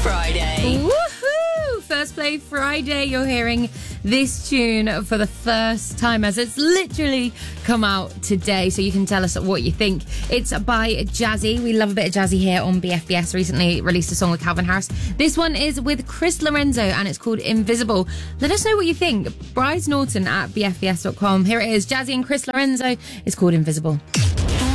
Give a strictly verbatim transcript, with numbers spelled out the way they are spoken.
Friday. Woohoo! First Play Friday. You're hearing this tune for the first time as it's literally come out today, so you can tell us what you think. It's by Jazzy. We love a bit of Jazzy here on B F B S. Recently released a song with Calvin Harris. This one is with Chris Lorenzo and it's called Invisible. Let us know what you think. Bryce Norton at B F B S dot com. Here it is, Jazzy and Chris Lorenzo. It's called Invisible.